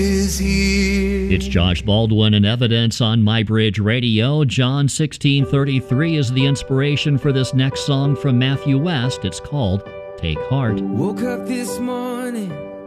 is here. It's Josh Baldwin and Evidence on MyBridge Radio. John 16:33 is the inspiration for this next song from Matthew West. It's called Take Heart. Woke up this morning